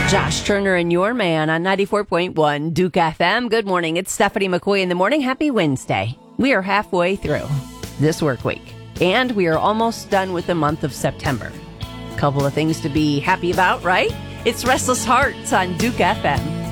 Josh Turner and your man on 94.1 Duke FM. Good morning. It's Stephanie McCoy in the morning. Happy Wednesday. We are halfway through this work week, and we are almost done with the month of September. A couple of things to be happy about, right? It's Restless Hearts on Duke FM.